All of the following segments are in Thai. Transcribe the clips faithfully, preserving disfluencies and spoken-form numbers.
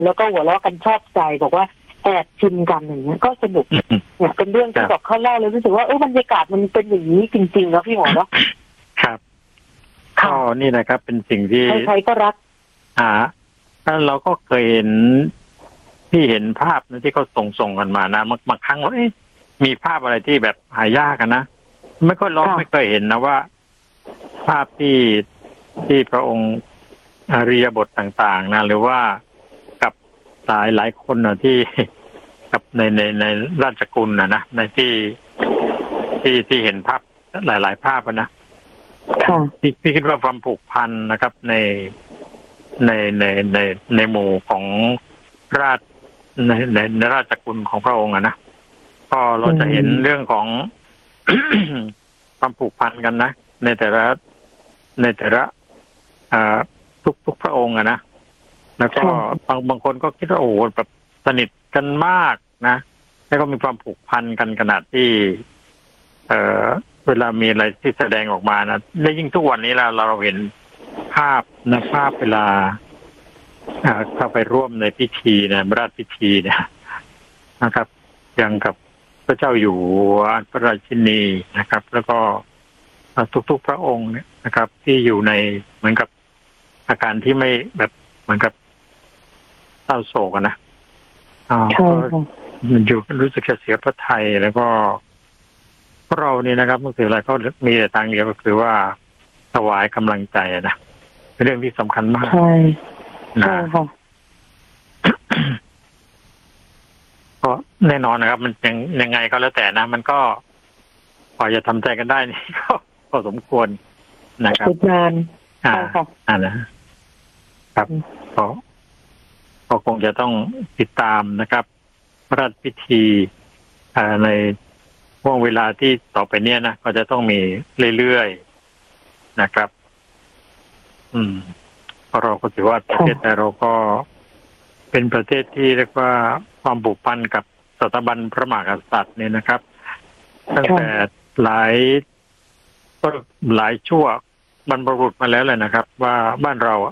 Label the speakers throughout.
Speaker 1: แล้วก็หัวเราะกันชอบใจบอกว่าแอบชิมกันอย่างเงี้ยก็สนุกเนี่ยเป็นเรื่องที่แบบเขาเล่าเลยรู้สึกว่าเออบรรยากาศมันเป็นอย่างนี้จริงๆแล้วพี่หมอเนาะ
Speaker 2: ครับก็นี่นะครับเป็นสิ่งที่
Speaker 1: ใครๆก็รัก
Speaker 2: อ่าเราก็เคยเห็นที่เห็นภาพนะที่เขาส่งส่งกันมานะบางครั้งว่ามีภาพอะไรที่แบบหายากกันนะไม่ค่อยลองไม่เคยเห็นนะว่าภาพที่ที่พระองค์อริยบทต่างๆนะหรือว่ากับหลายหลายคนนะที่กับในในในราชกุลนะนะในที่ที่ที่เห็นภาพหลายๆภาพนะพี่พี่คิดว่าความผูกพันนะครับในในในในในหมู่ของราชในในในราชกุลของพระองค์อะนะก็เราจะเห็นเรื่องของ ความผูกพันกันนะในแต่ละในแต่ละทุกทุกพระองค์อะนะแล้วก็บางบางคนก็คิดว่าโอ้แบบสนิทกันมากนะแล้วก็มีความผูกพันกันขนาดที่เอ่อเวลามีอะไรที่แสดงออกมานะและยิ่งทุกวันนี้เราเราเห็นภาพนะภาพเวลาเข้าไปร่วมในพิธีนะราชพิธีเนี่ยนะครับอย่างกับพระเจ้าอยู่หัวพระราชินีนะครับแล้วก็ทุกๆพระองค์เนี่ยนะครับที่อยู่ในเหมือนกับอาการที่ไม่แบบเหมือนกับเศร้าโศกนะอ่ามันอยู่รู้สึกจะเสียพระทัยแล้วก็เราเนี่ยนะครับเมื่อสิ่งอะไรก็มีแต่ทางเดียวก็คือว่าถวายกำลังใจนะเป็นเรื่องที่สำคัญมาก
Speaker 1: ใช่ใช่ค่ะ
Speaker 2: ก็แน่นอนนะครับมันยังยังไงก็แล้วแต่นะมันก็พอจะทำใจกันได้นี่ก็พอสมควรนะครับ
Speaker 1: นาน
Speaker 2: ใช่ค่ะอ่านะครับก็ก็คงจะต้องติดตามนะครับพระราชพิธีในช่วงเวลาที่ต่อไปเนี้ยนะก็จะต้องมีเรื่อยๆนะครับอืมเพราะเราก็ถือว่าประเทศไทยเราก็เป็นประเทศที่เรียกว่าความผูกพันกับสถาบันพระมหากษัตริย์เนี่ยนะครับตั้งแต่หลายก็หลายชั่วบรรพบุรุษมาแล้วเลยนะครับว่าบ้านเรา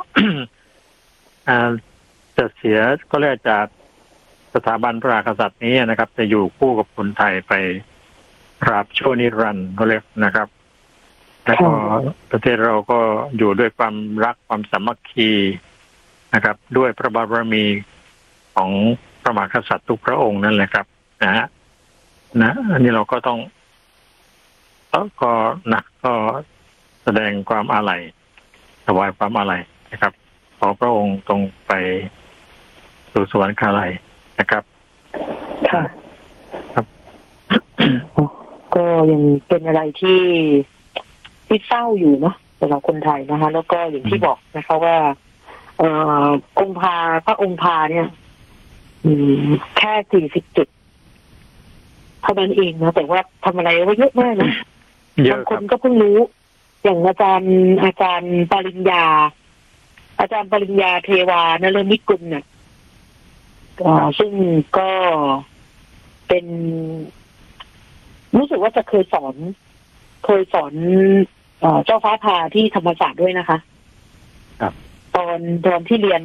Speaker 2: จะเสียก็เรียกจากสถาบันพระมหากษัตริย์นี้นะครับจะอยู่คู่กับคนไทยไปตราบชั่วนิรันดร์ก็เรียกนะครับแล้วก็ประเทศเราก็อยู่ด้วยความรักความสามัคคีนะครับด้วยพระบารมีของพระมหากษัตริย์ทุกพระองค์นั่นแหละครับนะฮะนะอันนี้เราก็ต้องก็นะก็แสดงความอาลัยถวายความอาลัยนะครับขอพระองค์ตรงไปสู่สวรรคาลัยนะครับ
Speaker 1: ค่ะครับก็ยังเป็นอะไรที่ที่เศร้าอยู่เนาะสำหรับคนไทยนะคะแล้วก็อย่างที่บอกนะคะว่าเอ่อองค์พาพระองค์พาเนี่ยอืมแค่สี่สิบจุดเท่านั้นเองนะแต่ว่าทำอะไรไว้เยอะมากนะบางคนก็เพิ่งรู้อย่างอาจารย์อาจารย์ปริญญาอาจารย์ปริญญาเทวานฤมิตกุลเนี่ยซึ่งก็เป็นรู้สึกว่าจะเคยสอนเคยสอนเจ้าฟ้าพาที่ธรรมศาสตร์ด้วยนะคะ
Speaker 2: ครับ
Speaker 1: ตอนตอนที่เรียน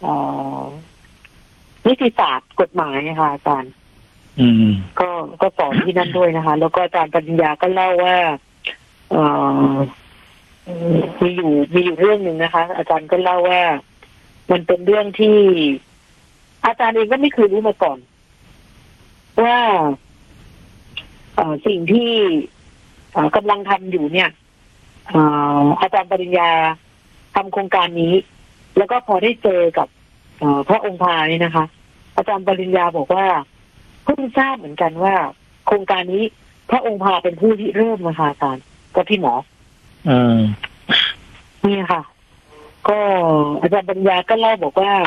Speaker 1: นิติศาสตร์กฎหมายนะคะอาจารย์
Speaker 2: อืม
Speaker 1: ก็ก็สอนที่นั่นด้วยนะคะแล้วก็อาจารย์ปริญญาก็เล่าว่าเอ่อมีอยู่มีอยู่เรื่องหนึ่งนะคะอาจารย์ก็เล่าว่ามันเป็นเรื่องที่อาจารย์เองก็ไม่เคยรู้มาก่อนว่าสิ่งที่กำลังทำอยู่เนี่ยอาจารย์ปริญญาทำโครงการนี้แล้วก็พอได้เจอกับพระองค์พานี่นะคะอาจารย์ปริญญาบอกว่าเพิ่งทราบเหมือนกันว่าโครงการนี้พระองค์พาเป็นผู้ที่เริ่มมาค่ะอาจารย์ก็พี่หมอ
Speaker 2: อืม
Speaker 1: นี่ค่ะก็อาจารย์ปริญญาก็เล่าบอกว่า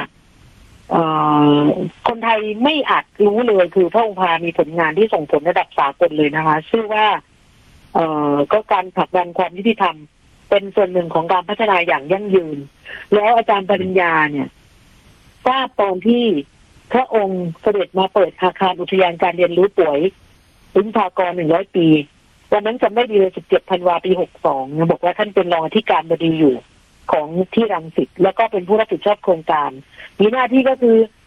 Speaker 1: คนไทยไม่อาจรู้เลยคือพระองค์พามีผลงานที่ส่งผลระดับสากลเลยนะคะชื่อว่าเอ่อก็การผลักดันความยุติธรรมเป็นส่วนหนึ่งของการพัฒนาอย่างยั่งยืนแล้วอาจารย์ปริญญาเนี่ยทราบตอนที่พระองค์เสด็จมาเปิดอาคารอุทยานการเรียนรู้ป่วยสุนทรภรณ์หนึ่งร้อยปีวันนั้นจำได้ดีเลยสิบเจ็ดธันวาคมปีหกสิบสองนะบอกว่าท่านเป็นรองอธิการบดีอยู่ของที่รังสิตแล้วก็เป็นผู้รับผิดชอบโครงการมีหน้าที่ก็คือ